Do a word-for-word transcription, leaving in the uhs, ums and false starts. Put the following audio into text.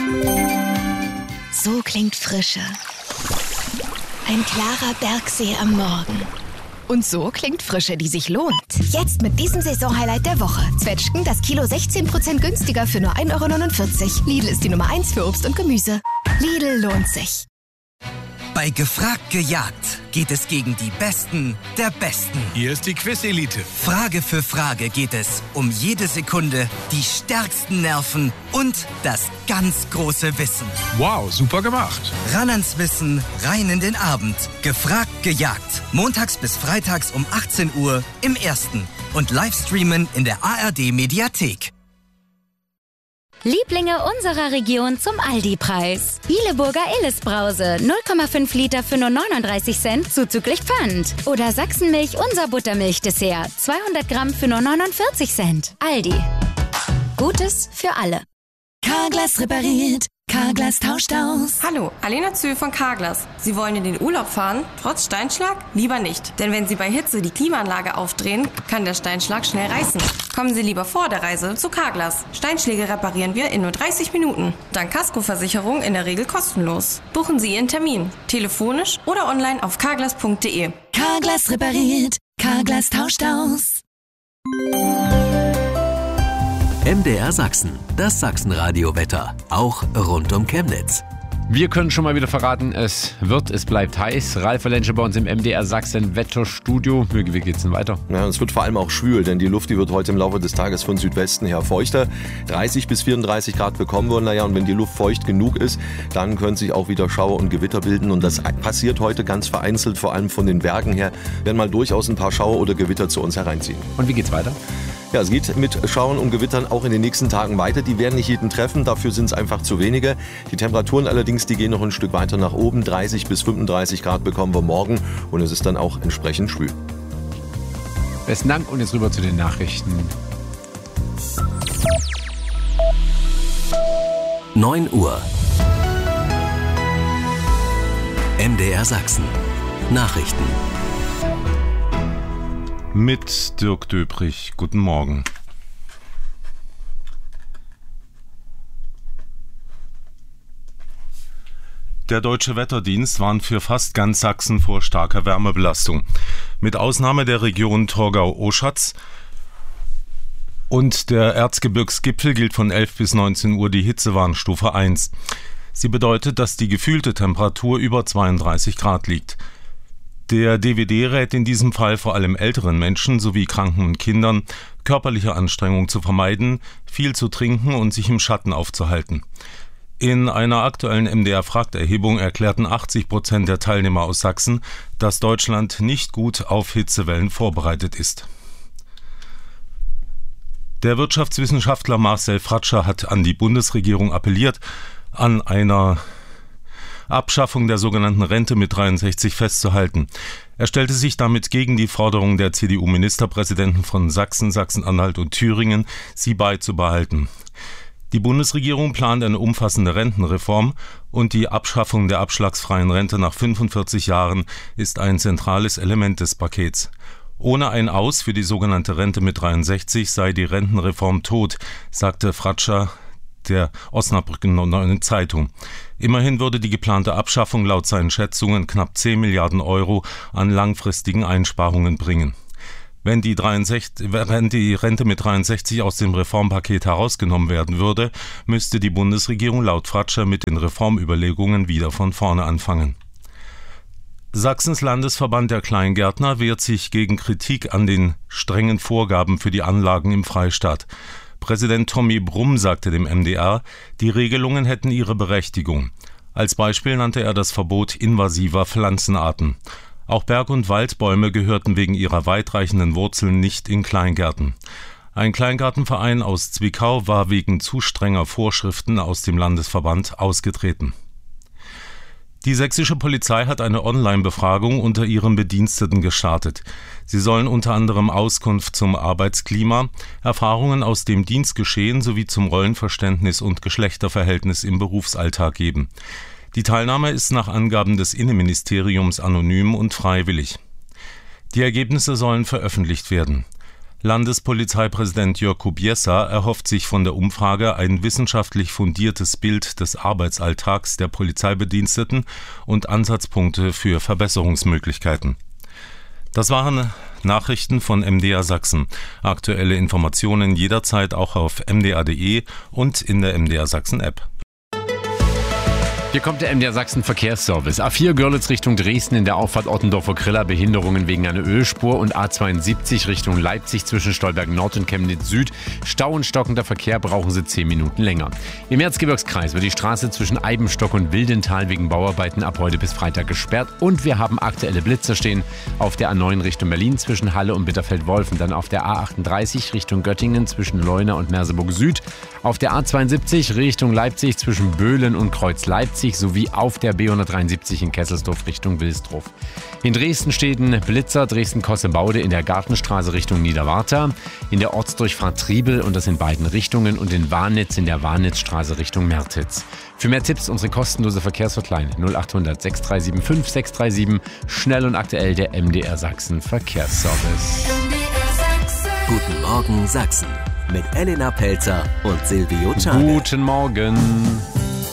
So klingt Frische. Ein klarer Bergsee am Morgen. Und so klingt Frische, die sich lohnt. Jetzt mit diesem Saisonhighlight der Woche. Zwetschgen, das Kilo sechzehn Prozent günstiger für nur ein Euro neunundvierzig. Lidl ist die Nummer eins für Obst und Gemüse. Lidl lohnt sich. Bei Gefragt gejagt geht es gegen die Besten der Besten. Hier ist die Quiz-Elite. Frage für Frage geht es um jede Sekunde, die stärksten Nerven und das ganz große Wissen. Wow, super gemacht. Ran ans Wissen, rein in den Abend. Gefragt gejagt. Montags bis freitags um achtzehn Uhr im Ersten. Und Livestreamen in der A R D-Mediathek. Lieblinge unserer Region zum Aldi-Preis. Bieleburger Illes-Brause, null Komma fünf Liter für nur neununddreißig Cent, zuzüglich Pfand. Oder Sachsenmilch, unser Buttermilch-Dessert, zweihundert Gramm für nur neunundvierzig Cent. Aldi. Gutes für alle. Carglass repariert. Carglass tauscht aus. Hallo, Alena Zöhl von Carglass. Sie wollen in den Urlaub fahren, trotz Steinschlag? Lieber nicht. Denn wenn Sie bei Hitze die Klimaanlage aufdrehen, kann der Steinschlag schnell reißen. Kommen Sie lieber vor der Reise zu Carglass. Steinschläge reparieren wir in nur dreißig Minuten. Dank Kaskoversicherung in der Regel kostenlos. Buchen Sie Ihren Termin. Telefonisch oder online auf carglass punkt de. Carglass repariert. Carglass tauscht aus. M D R Sachsen, das Sachsenradio-Wetter, auch rund um Chemnitz. Wir können schon mal wieder verraten, es wird, es bleibt heiß. Ralf Lenche bei uns im M D R Sachsen Wetterstudio. Wie geht's denn weiter? Ja, es wird vor allem auch schwül, denn die Luft, die wird heute im Laufe des Tages von Südwesten her feuchter. dreißig bis vierunddreißig Grad bekommen wir. Naja, und wenn die Luft feucht genug ist, dann können sich auch wieder Schauer und Gewitter bilden. Und das passiert heute ganz vereinzelt, vor allem von den Bergen her, werden mal durchaus ein paar Schauer oder Gewitter zu uns hereinziehen. Und wie geht's weiter? Ja, es geht mit Schauern und Gewittern auch in den nächsten Tagen weiter. Die werden nicht jeden treffen, dafür sind es einfach zu wenige. Die Temperaturen allerdings, die gehen noch ein Stück weiter nach oben. dreißig bis fünfunddreißig Grad bekommen wir morgen und es ist dann auch entsprechend schwül. Besten Dank und jetzt rüber zu den Nachrichten. neun Uhr. M D R Sachsen. Nachrichten. Mit Dirk Döbrich. Guten Morgen. Der Deutsche Wetterdienst warnt für fast ganz Sachsen vor starker Wärmebelastung. Mit Ausnahme der Region Torgau-Oschatz und der Erzgebirgsgipfel gilt von elf bis neunzehn Uhr die Hitzewarnstufe eins. Sie bedeutet, dass die gefühlte Temperatur über zweiunddreißig Grad liegt. Der D W D rät in diesem Fall vor allem älteren Menschen sowie Kranken und Kindern, körperliche Anstrengung zu vermeiden, viel zu trinken und sich im Schatten aufzuhalten. In einer aktuellen M D R-Fragterhebung erklärten achtzig Prozent der Teilnehmer aus Sachsen, dass Deutschland nicht gut auf Hitzewellen vorbereitet ist. Der Wirtschaftswissenschaftler Marcel Fratscher hat an die Bundesregierung appelliert, an einer Abschaffung der sogenannten Rente mit dreiundsechzig festzuhalten. Er stellte sich damit gegen die Forderung der C D U-Ministerpräsidenten von Sachsen, Sachsen-Anhalt und Thüringen, sie beizubehalten. Die Bundesregierung plant eine umfassende Rentenreform und die Abschaffung der abschlagsfreien Rente nach fünfundvierzig Jahren ist ein zentrales Element des Pakets. Ohne ein Aus für die sogenannte Rente mit dreiundsechzig sei die Rentenreform tot, sagte Fratscher der Osnabrücker Neuen Zeitung. Immerhin würde die geplante Abschaffung laut seinen Schätzungen knapp zehn Milliarden Euro an langfristigen Einsparungen bringen. Wenn die, dreiundsechzig, wenn die Rente mit dreiundsechzig aus dem Reformpaket herausgenommen werden würde, müsste die Bundesregierung laut Fratscher mit den Reformüberlegungen wieder von vorne anfangen. Sachsens Landesverband der Kleingärtner wehrt sich gegen Kritik an den strengen Vorgaben für die Anlagen im Freistaat. Präsident Tommy Brumm sagte dem M D R, die Regelungen hätten ihre Berechtigung. Als Beispiel nannte er das Verbot invasiver Pflanzenarten. Auch Berg- und Waldbäume gehörten wegen ihrer weitreichenden Wurzeln nicht in Kleingärten. Ein Kleingartenverein aus Zwickau war wegen zu strenger Vorschriften aus dem Landesverband ausgetreten. Die sächsische Polizei hat eine Online-Befragung unter ihren Bediensteten gestartet. Sie sollen unter anderem Auskunft zum Arbeitsklima, Erfahrungen aus dem Dienstgeschehen sowie zum Rollenverständnis und Geschlechterverhältnis im Berufsalltag geben. Die Teilnahme ist nach Angaben des Innenministeriums anonym und freiwillig. Die Ergebnisse sollen veröffentlicht werden. Landespolizeipräsident Jörg Kubieser erhofft sich von der Umfrage ein wissenschaftlich fundiertes Bild des Arbeitsalltags der Polizeibediensteten und Ansatzpunkte für Verbesserungsmöglichkeiten. Das waren Nachrichten von M D R Sachsen. Aktuelle Informationen jederzeit auch auf m d r punkt d e und in der M D R Sachsen App. Hier kommt der M D R Sachsen Verkehrsservice. A vier Görlitz Richtung Dresden in der Auffahrt Ottendorfer Kriller Behinderungen wegen einer Ölspur und A zweiundsiebzig Richtung Leipzig zwischen Stolberg Nord und Chemnitz Süd. Stau und stockender Verkehr, brauchen Sie zehn Minuten länger. Im Erzgebirgskreis wird die Straße zwischen Eibenstock und Wildental wegen Bauarbeiten ab heute bis Freitag gesperrt. Und wir haben aktuelle Blitzer stehen auf der A neun Richtung Berlin zwischen Halle und Bitterfeld-Wolf und dann auf der A achtunddreißig Richtung Göttingen zwischen Leuna und Merseburg Süd. Auf der A zweiundsiebzig Richtung Leipzig zwischen Böhlen und Kreuz Leipzig sowie auf der B hundertdreiundsiebzig in Kesselsdorf Richtung Wilsdruff. In Dresden stehen Blitzer Dresden-Kossebaude in der Gartenstraße Richtung Niederwarta, in der Ortsdurchfahrt Triebel und das in beiden Richtungen und in Warnitz in der Warnitzstraße Richtung Mertitz. Für mehr Tipps unsere kostenlose Verkehrshotline null achthundert sechs drei sieben fünf sechs drei sieben. Schnell und aktuell der M D R Sachsen Verkehrsservice. Guten Morgen Sachsen mit Elena Pelzer und Silvio Czarne. Guten Morgen.